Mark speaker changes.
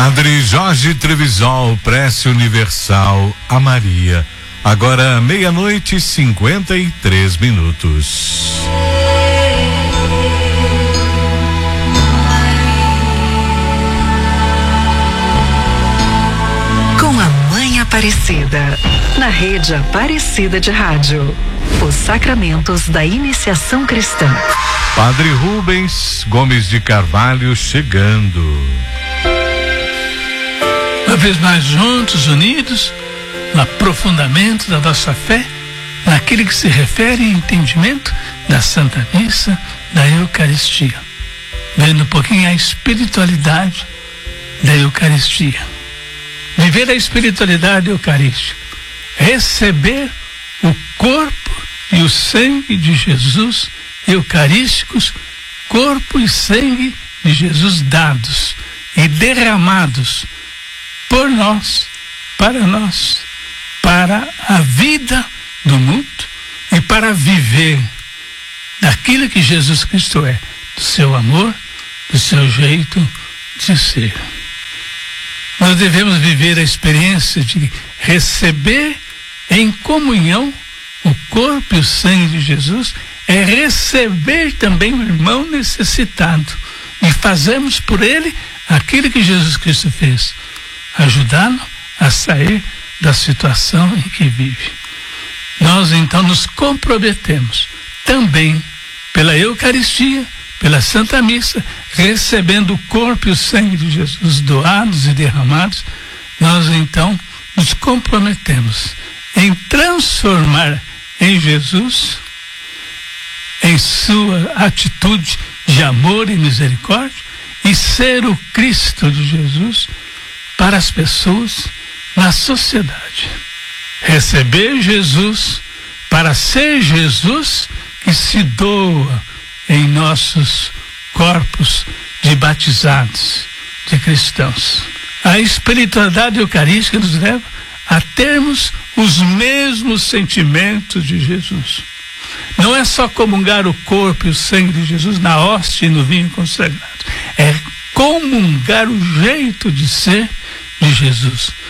Speaker 1: Padre Jorge Trevisol, prece universal a Maria. Agora 00:53.
Speaker 2: Com a Mãe Aparecida, na rede Aparecida de Rádio. Os sacramentos da iniciação cristã.
Speaker 1: Padre Rubens Gomes de Carvalho chegando.
Speaker 3: Uma vez mais juntos, unidos, no aprofundamento da nossa fé, naquele que se refere ao entendimento da Santa Missa, da Eucaristia. Vendo um pouquinho a espiritualidade da Eucaristia. Viver a espiritualidade eucarística. Receber o corpo e o sangue de Jesus eucarísticos, corpo e sangue de Jesus dados e derramados por nós, para a vida do mundo e para viver daquilo que Jesus Cristo é, do seu amor, do seu jeito de ser. Nós devemos viver a experiência de receber em comunhão o corpo e o sangue de Jesus, é receber também o irmão necessitado e fazermos por ele aquilo que Jesus Cristo fez, ajudá-lo a sair da situação em que vive. Nós então nos comprometemos também pela Eucaristia, pela Santa Missa, recebendo o corpo e o sangue de Jesus doados e derramados, nós então nos comprometemos em transformar em Jesus, em sua atitude de amor e misericórdia, e ser o Cristo de Jesus para as pessoas na sociedade. Receber Jesus para ser Jesus que se doa em nossos corpos de batizados, de cristãos. A espiritualidade eucarística nos leva a termos os mesmos sentimentos de Jesus. Não é só comungar o corpo e o sangue de Jesus na hóstia e no vinho consagrado. É comungar o jeito de ser de Jesus.